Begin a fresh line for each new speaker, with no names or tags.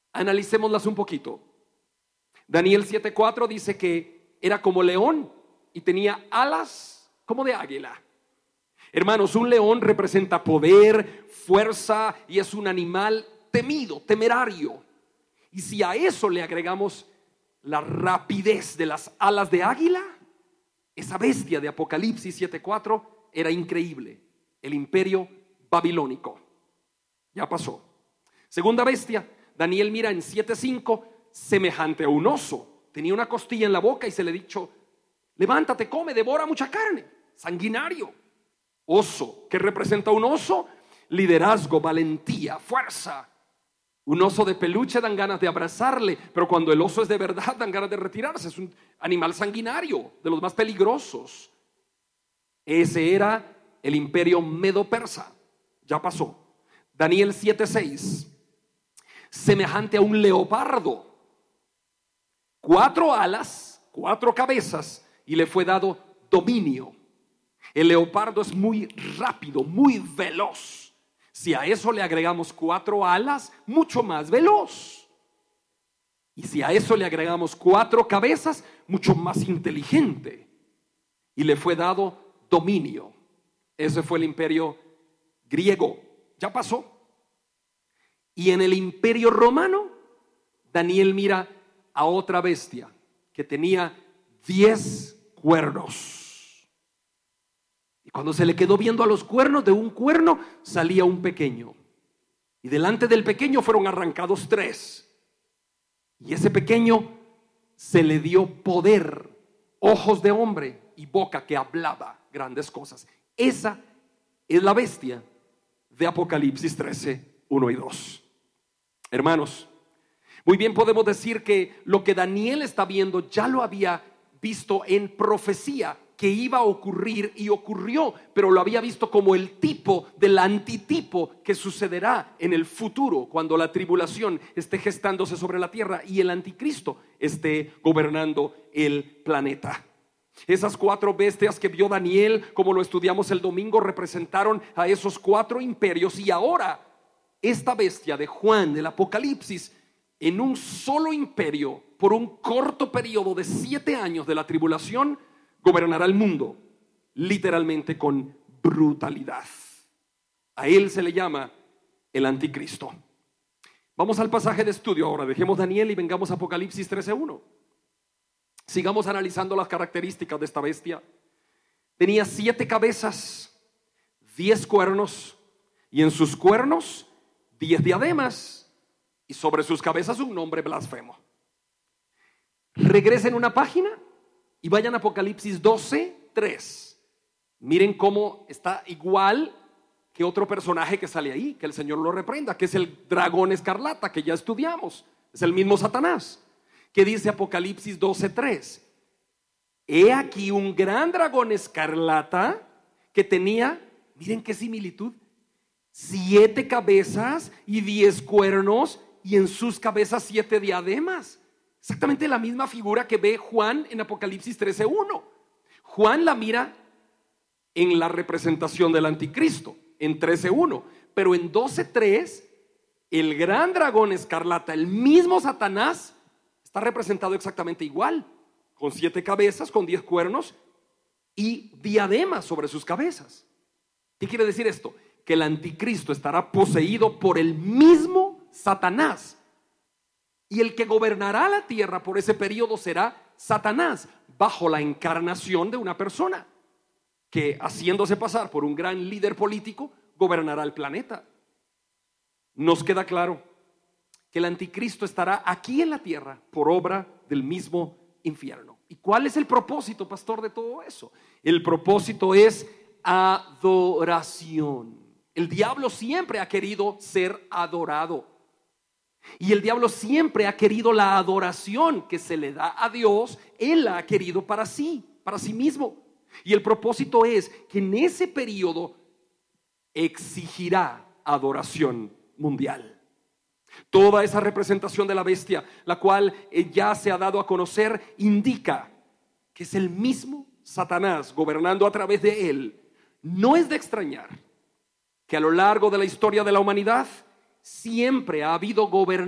Analicémoslas un poquito. Daniel 7:4 dice que era como león y tenía alas como de águila. Hermanos, un león representa poder, fuerza y es un animal temido, temerario. Y si a eso le agregamos la rapidez de las alas de águila, esa bestia de Apocalipsis 7:4 era increíble. El imperio babilónico. Ya pasó. Segunda bestia, Daniel mira en 7:5, semejante a un oso. Tenía una costilla en la boca y se le dicho: levántate, come, devora mucha carne. Sanguinario. Oso, ¿qué representa un oso? Liderazgo, valentía, fuerza. Un oso de peluche dan ganas de abrazarle, pero cuando el oso es de verdad dan ganas de retirarse. Es un animal sanguinario, de los más peligrosos. Ese era el imperio medo-persa. Ya pasó. Daniel 7:6, semejante a un leopardo, 4 alas, 4 cabezas, y le fue dado dominio. El leopardo es muy rápido, muy veloz. Si a eso le agregamos 4 alas, mucho más veloz. Y si a eso le agregamos 4 cabezas, mucho más inteligente. Y le fue dado dominio. Ese fue el imperio griego. Ya pasó. Y en el imperio romano, Daniel mira a otra bestia que tenía 10 cuernos. Y cuando se le quedó viendo a los cuernos, de un cuerno salía un pequeño. Y delante del pequeño fueron arrancados 3. Y ese pequeño se le dio poder, ojos de hombre y boca que hablaba grandes cosas. Esa es la bestia de Apocalipsis 13, 1 y 2. Hermanos, muy bien podemos decir que lo que Daniel está viendo ya lo había visto en profecía, que iba a ocurrir y ocurrió, pero lo había visto como el tipo del antitipo que sucederá en el futuro, cuando la tribulación esté gestándose sobre la tierra y el anticristo esté gobernando el planeta. Esas 4 bestias que vio Daniel, como lo estudiamos el domingo, representaron a esos 4 imperios. Y ahora esta bestia de Juan del Apocalipsis, en un solo imperio, por un corto periodo de 7 años de la tribulación, gobernará el mundo literalmente con brutalidad. A él se le llama el anticristo. Vamos al pasaje de estudio ahora. Dejemos Daniel y vengamos a Apocalipsis 13:1. Sigamos analizando las características de esta bestia. Tenía 7 cabezas, 10 cuernos, y en sus cuernos 10 diademas, y sobre sus cabezas un nombre blasfemo. Regresen una página y vayan a Apocalipsis 12:3. Miren cómo está igual que otro personaje que sale ahí, que el Señor lo reprenda, que es el dragón escarlata que ya estudiamos. Es el mismo Satanás. Que dice Apocalipsis 12:3: he aquí un gran dragón escarlata que tenía, miren qué similitud, 7 cabezas y 10 cuernos, y en sus cabezas 7 diademas. Exactamente la misma figura que ve Juan en Apocalipsis 13:1. Juan la mira en la representación del anticristo en 13:1, pero en 12:3 el gran dragón escarlata, el mismo Satanás, está representado exactamente igual, con 7 cabezas, con 10 cuernos y diademas sobre sus cabezas. ¿Qué quiere decir esto? Que el anticristo estará poseído por el mismo Satanás, y el que gobernará la tierra por ese periodo será Satanás, bajo la encarnación de una persona que, haciéndose pasar por un gran líder político, gobernará el planeta. Nos queda claro que el anticristo estará aquí en la tierra por obra del mismo infierno. ¿Y cuál es el propósito, pastor, de todo eso? El propósito es adoración. El diablo siempre ha querido ser adorado, y el diablo siempre ha querido la adoración que se le da a Dios. Él la ha querido para sí mismo. Y el propósito es que en ese periodo exigirá adoración mundial. Toda esa representación de la bestia, la cual ya se ha dado a conocer, indica que es el mismo Satanás gobernando a través de él. No es de extrañar que a lo largo de la historia de la humanidad siempre ha habido gobernantes